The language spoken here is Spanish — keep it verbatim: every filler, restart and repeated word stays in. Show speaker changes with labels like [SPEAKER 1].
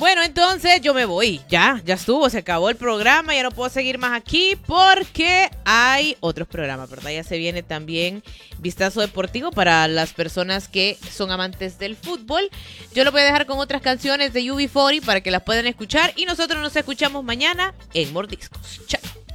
[SPEAKER 1] Bueno, entonces yo me voy. Ya, ya estuvo, se acabó el programa. Ya no puedo seguir más aquí porque hay otros programas, ¿verdad? Ya se viene también Vistazo Deportivo para las personas que son amantes del fútbol. Yo lo voy a dejar con otras canciones de U B cuarenta para que las puedan escuchar. Y nosotros nos escuchamos mañana en Mordiscos. Chao.